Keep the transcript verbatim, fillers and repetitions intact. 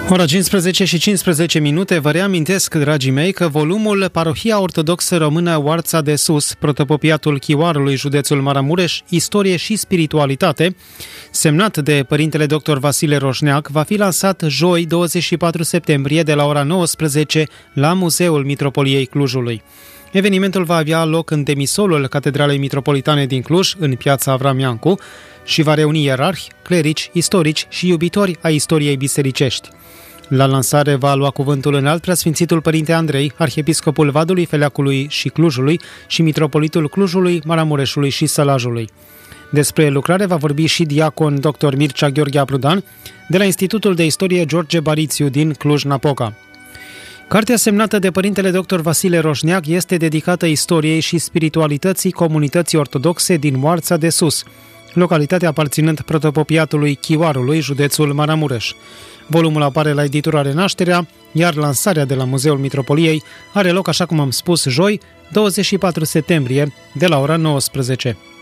Ora cincisprezece și cincisprezece minute, vă reamintesc, dragii mei, că volumul Parohia Ortodoxă Română Oarța de Sus, Protopopiatul Chioarului, județul Maramureș, Istorie și Spiritualitate, semnat de părintele doctor Vasile Roșneac, va fi lansat joi, douăzeci și patru septembrie, de la ora nouăsprezece, la Muzeul Mitropoliei Clujului. Evenimentul va avea loc în demisolul Catedralei Mitropolitane din Cluj, în piața Avram Iancu, și va reuni ierarhi, clerici, istorici și iubitori ai istoriei bisericești. La lansare va lua cuvântul înalt preasfințitul Părinte Andrei, arhiepiscopul Vadului, Feleacului și Clujului și mitropolitul Clujului, Maramureșului și Sălajului. Despre lucrare va vorbi și diacon doctor Mircea Gheorghe Aprudan de la Institutul de Istorie George Barițiu din Cluj-Napoca. Cartea semnată de părintele doctor Vasile Roșneac este dedicată istoriei și spiritualității comunității ortodoxe din Oarța de Sus, localitatea aparținând protopopiatului Chioarului, județul Maramureș. Volumul apare la editura Renașterea, iar lansarea de la Muzeul Mitropoliei are loc, așa cum am spus, joi, douăzeci și patru septembrie, de la ora nouăsprezece.